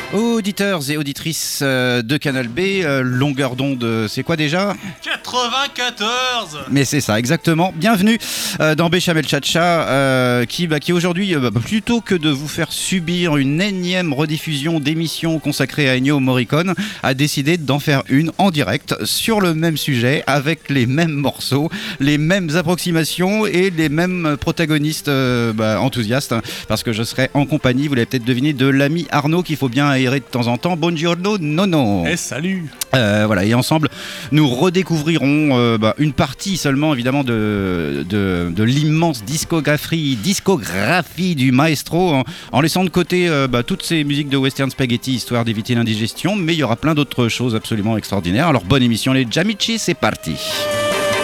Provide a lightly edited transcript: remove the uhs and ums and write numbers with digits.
Auditeurs et auditrices de Canal B, longueur d'onde, c'est quoi déjà ? 94. Mais c'est ça, exactement. Bienvenue dans Béchamel Chacha, qui aujourd'hui, plutôt que de vous faire subir une énième rediffusion d'émissions consacrées à Ennio Morricone, a décidé d'en faire une en direct sur le même sujet, avec les mêmes morceaux, les mêmes approximations et les mêmes protagonistes enthousiastes, parce que je serai en compagnie, vous l'avez peut-être deviné, de l'ami Arnaud qu'il faut bien aérer de temps en temps. Buongiorno, Nono. Salut. Voilà, et ensemble, nous redécouvrirons une partie seulement, évidemment, de l'immense discographie du maestro, en laissant de côté toutes ces musiques de western spaghetti, histoire d'éviter l'indigestion, mais il y aura plein d'autres choses absolument extraordinaires. Alors, bonne émission les Jamichi, c'est parti.